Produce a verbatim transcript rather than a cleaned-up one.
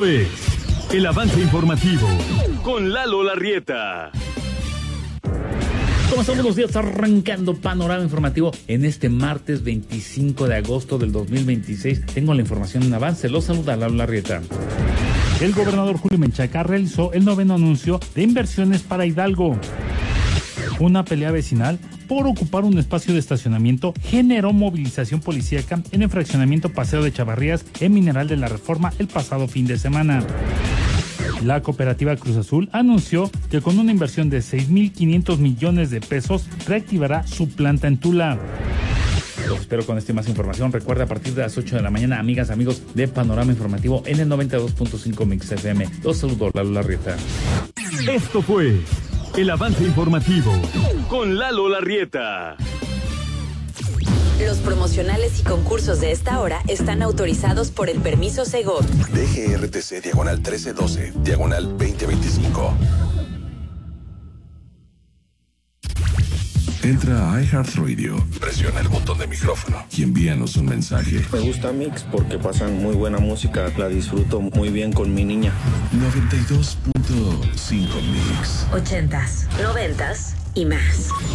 El avance informativo con Lalo Larrieta. Como estamos los días arrancando panorama informativo en este martes veinticinco de agosto del dos mil veintiséis, tengo la información en avance. Los saluda Lalo Larrieta. El gobernador Julio Menchaca realizó el noveno anuncio de inversiones para Hidalgo. Una pelea vecinal por ocupar un espacio de estacionamiento generó movilización policíaca en el fraccionamiento Paseo de Chavarrías en Mineral de la Reforma el pasado fin de semana. La cooperativa Cruz Azul anunció que con una inversión de seis mil quinientos millones de pesos reactivará su planta en Tula. Los espero con esta y más información. Recuerda, a partir de las ocho de la mañana, amigas, amigos de Panorama Informativo en el noventa y dos punto cinco Mix F M. Los saludo, Lalo Larrieta. Esto fue el avance informativo con Lalo Larrieta. Los promocionales y concursos de esta hora están autorizados por el permiso Segov. D G R T C diagonal trece doce, diagonal veinte veinticinco. Entra a iHeartRadio, presiona el botón de micrófono y envíanos un mensaje. Me gusta Mix porque pasan muy buena música, la disfruto muy bien con mi niña. noventa y dos punto cinco Mix. Ochentas, noventas y más.